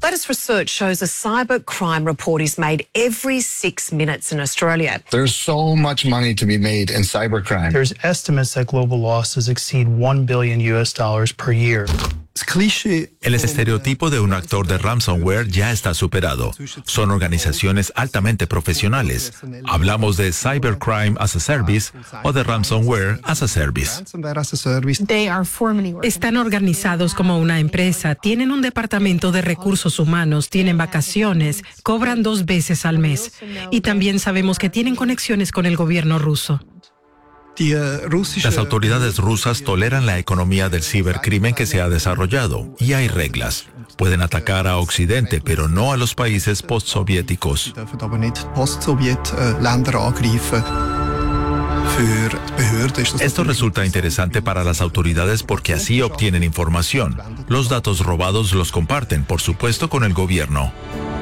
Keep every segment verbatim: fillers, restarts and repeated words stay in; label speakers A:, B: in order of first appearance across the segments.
A: Latest research shows a cybercrime report is made every six minutes in Australia.
B: There's so much money to be made in cybercrime.
C: There's estimates that global losses exceed one billion U S dollars per year.
D: El estereotipo de un actor de ransomware ya está superado. Son organizaciones altamente profesionales. Hablamos de Cybercrime as a Service o de Ransomware as a Service.
E: Están organizados como una empresa, tienen un departamento de recursos humanos, tienen vacaciones, cobran dos veces al mes. Y también sabemos que tienen conexiones con el gobierno ruso.
D: Las autoridades rusas toleran la economía del cibercrimen que se ha desarrollado y hay reglas. Pueden atacar a Occidente, pero no a los países postsoviéticos. Esto resulta interesante para las autoridades porque así obtienen información. Los datos robados los comparten, por supuesto, con el gobierno.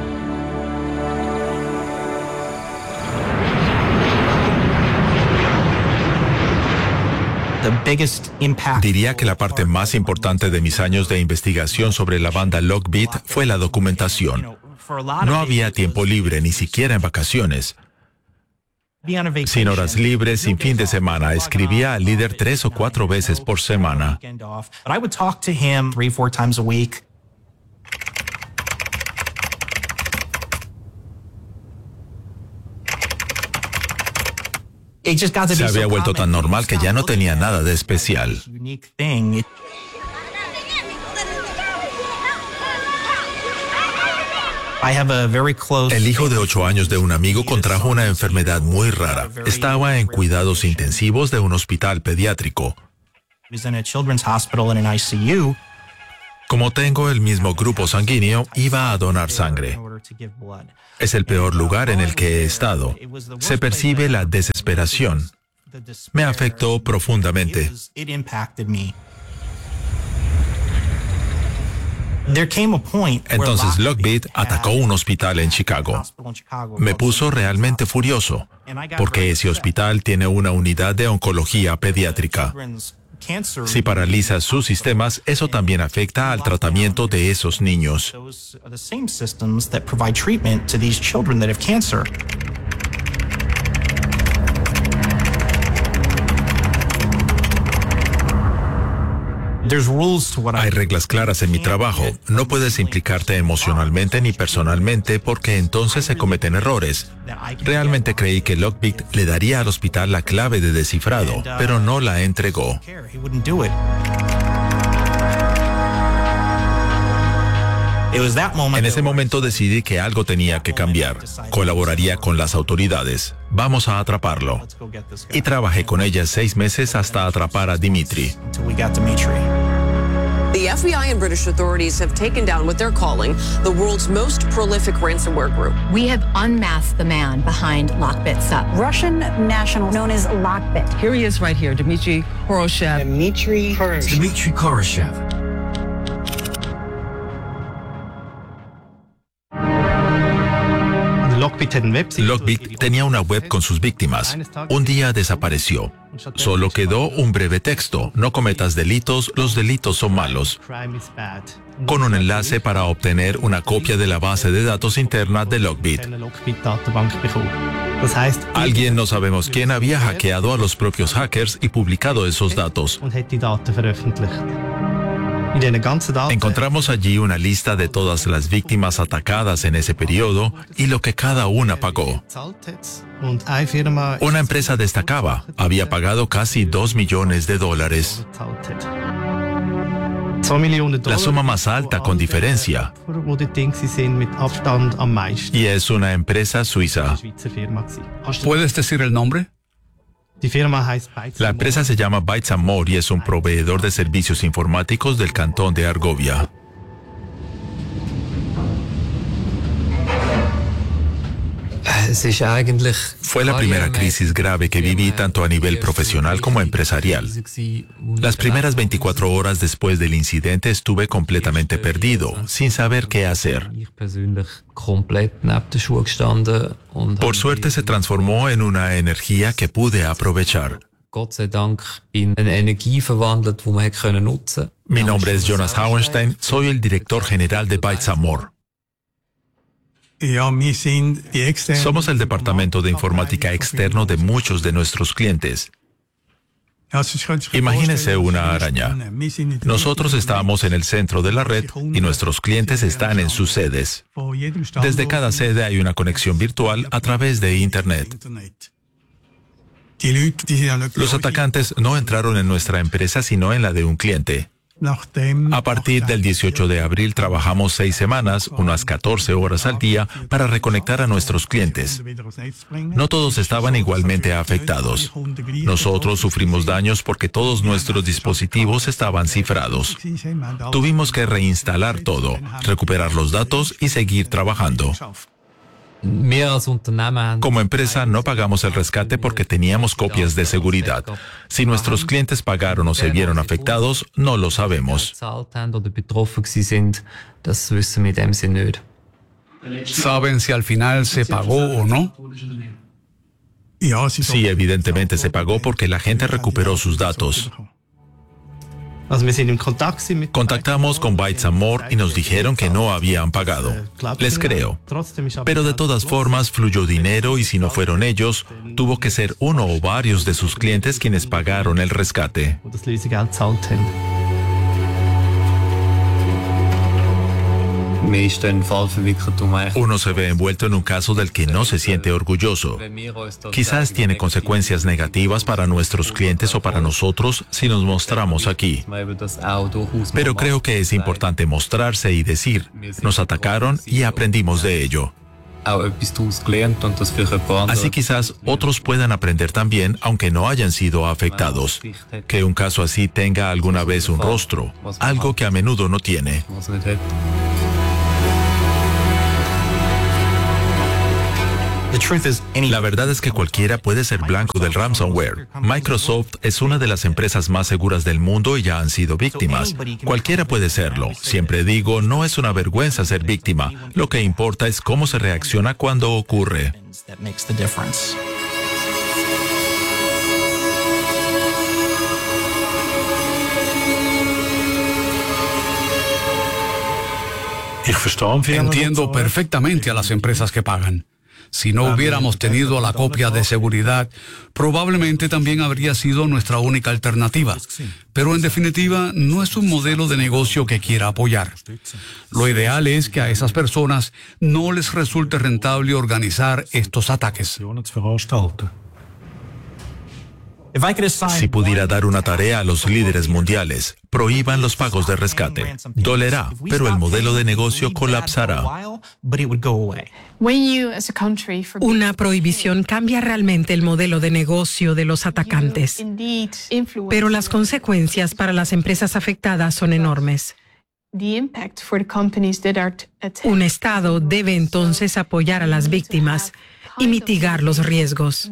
D: Diría que la parte más importante de mis años de investigación sobre la banda Lockbit fue la documentación. No había tiempo libre, ni siquiera en vacaciones. Sin horas libres, sin fin de semana, escribía al líder tres o cuatro veces por semana. Se había vuelto tan normal que ya no tenía nada de especial. El hijo de ocho años de un amigo contrajo una enfermedad muy rara. Estaba en cuidados intensivos de un hospital pediátrico. Como tengo el mismo grupo sanguíneo, iba a donar sangre. Es el peor lugar en el que he estado. Se percibe la desesperación. Me afectó profundamente. Entonces Lockbit atacó un hospital en Chicago. Me puso realmente furioso, porque ese hospital tiene una unidad de oncología pediátrica. Si paraliza sus sistemas, eso también afecta al tratamiento de esos niños. Hay reglas claras en mi trabajo. No puedes implicarte emocionalmente ni personalmente porque entonces se cometen errores. Realmente creí que Lockbit le daría al hospital la clave de descifrado, pero no la entregó. En ese momento decidí que algo tenía que cambiar. Colaboraría con las autoridades. Vamos a atraparlo. Y trabajé con ellas seis meses hasta atrapar a Dmitry.
A: The F B I and British authorities have taken down what they're calling the world's most prolific ransomware group.
F: We have unmasked the man behind Lockbit Sub.
G: Russian national known as Lockbit.
H: Here he is right here, Dmitry Koroshev.
G: Dmitry Koroshev.
H: Dmitry Koroshev.
D: Lockbit tenía una web con sus víctimas. Un día desapareció. Solo quedó un breve texto: no cometas delitos, los delitos son malos, con un enlace para obtener una copia de la base de datos interna de Lockbit. Alguien, no sabemos quién, había hackeado a los propios hackers y publicado esos datos. Encontramos allí una lista de todas las víctimas atacadas en ese periodo y lo que cada una pagó. Una empresa destacaba, había pagado casi dos millones de dólares. La suma más alta con diferencia. Y es una empresa suiza.
I: ¿Puedes decir el nombre?
D: La empresa se llama Bytes and More y es un proveedor de servicios informáticos del cantón de Argovia. Fue la primera crisis grave que viví tanto a nivel profesional como empresarial. Las primeras veinticuatro horas después del incidente estuve completamente perdido, sin saber qué hacer. Por suerte se transformó en una energía que pude aprovechar. Mi nombre es Jonas Hauenstein, soy el director general de Bytes and More. Somos el departamento de informática externo de muchos de nuestros clientes. Imagínese una araña. Nosotros estamos en el centro de la red y nuestros clientes están en sus sedes. Desde cada sede hay una conexión virtual a través de Internet. Los atacantes no entraron en nuestra empresa sino en la de un cliente. A partir del dieciocho de abril trabajamos seis semanas, unas catorce horas al día, para reconectar a nuestros clientes. No todos estaban igualmente afectados. Nosotros sufrimos daños porque todos nuestros dispositivos estaban cifrados. Tuvimos que reinstalar todo, recuperar los datos y seguir trabajando. Como empresa no pagamos el rescate porque teníamos copias de seguridad. Si nuestros clientes pagaron o se vieron afectados, no lo sabemos.
I: ¿Saben si al final se pagó o no?
D: Sí, evidentemente se pagó porque la gente recuperó sus datos. Contactamos con Bytes and More y nos dijeron que no habían pagado. Les creo. Pero de todas formas fluyó dinero y si no fueron ellos, tuvo que ser uno o varios de sus clientes quienes pagaron el rescate. Uno se ve envuelto en un caso del que no se siente orgulloso. Quizás tiene consecuencias negativas para nuestros clientes o para nosotros si nos mostramos aquí. Pero creo que es importante mostrarse y decir, nos atacaron y aprendimos de ello. Así quizás otros puedan aprender también, aunque no hayan sido afectados. Que un caso así tenga alguna vez un rostro, algo que a menudo no tiene. La verdad es que cualquiera puede ser blanco del ransomware. Microsoft es una de las empresas más seguras del mundo y ya han sido víctimas. Cualquiera puede serlo. Siempre digo, no es una vergüenza ser víctima. Lo que importa es cómo se reacciona cuando ocurre.
I: Entiendo perfectamente a las empresas que pagan. Si no hubiéramos tenido la copia de seguridad, probablemente también habría sido nuestra única alternativa. Pero en definitiva, no es un modelo de negocio que quiera apoyar. Lo ideal es que a esas personas no les resulte rentable organizar estos ataques.
D: Si pudiera dar una tarea a los líderes mundiales, prohíban los pagos de rescate. Dolerá, pero el modelo de negocio colapsará.
E: Una prohibición cambia realmente el modelo de negocio de los atacantes, pero las consecuencias para las empresas afectadas son enormes. Un Estado debe entonces apoyar a las víctimas y mitigar los riesgos.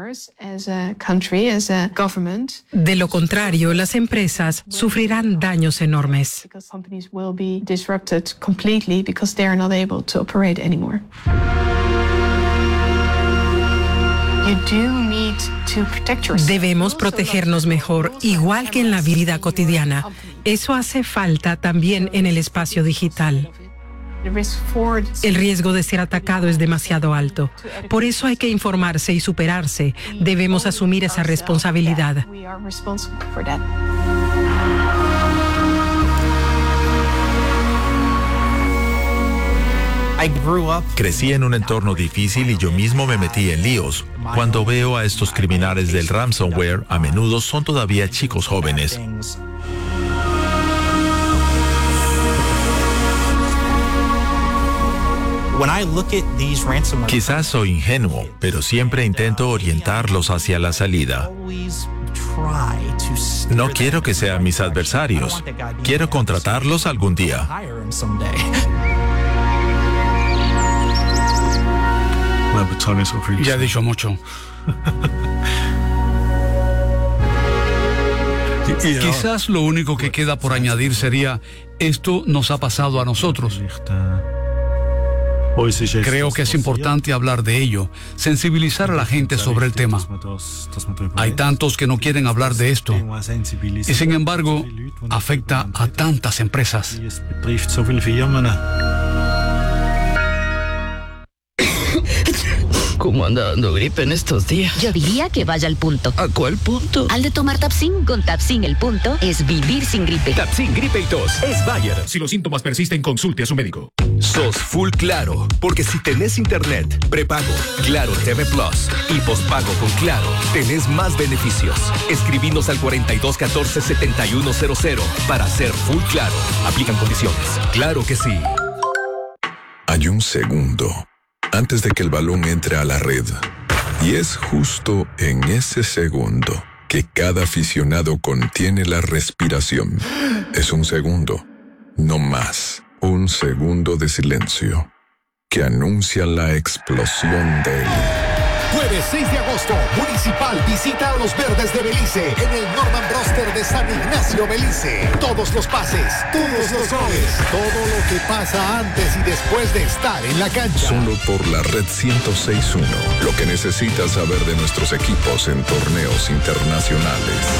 E: De lo contrario, las empresas sufrirán daños enormes. Debemos protegernos mejor, igual que en la vida cotidiana. Eso hace falta también en el espacio digital. El riesgo de ser atacado es demasiado alto. Por eso hay que informarse y superarse. Debemos asumir esa responsabilidad.
D: Crecí en un entorno difícil y yo mismo me metí en líos. Cuando veo a estos criminales del ransomware, a menudo son todavía chicos jóvenes. Quizás soy ingenuo, pero siempre intento orientarlos hacia la salida. No quiero que sean mis adversarios. Quiero contratarlos algún día.
I: Ya he dicho mucho. Quizás lo único que queda por añadir sería, esto nos ha pasado a nosotros. Creo que es importante hablar de ello, sensibilizar a la gente sobre el tema. Hay tantos que no quieren hablar de esto y sin embargo afecta a tantas empresas.
H: ¿Cómo anda dando gripe en estos días?
J: Yo diría que vaya al punto.
H: ¿A cuál punto?
J: Al de tomar Tapsin. Con Tapsin el punto es vivir sin gripe.
K: Tapsin gripe y tos es Bayer. Si los síntomas persisten, consulte a su médico.
L: Sos full Claro, porque si tenés internet, prepago, Claro T V Plus y pospago con Claro, tenés más beneficios. Escribinos al cuarenta y dos catorce setenta y uno cero cero para ser full Claro. Aplican condiciones. Claro que sí.
M: Hay un segundo antes de que el balón entre a la red. Y es justo en ese segundo que cada aficionado contiene la respiración. Es un segundo, no más. Un segundo de silencio que anuncia la explosión del...
N: Jueves seis de agosto, Municipal visita a los Verdes de Belice en el Norman Broster de San Ignacio, Belice. Todos los pases, todos los goles, todo lo que pasa antes y después de estar en la cancha.
M: Solo por la Red ciento seis punto uno, lo que necesitas saber de nuestros equipos en torneos internacionales.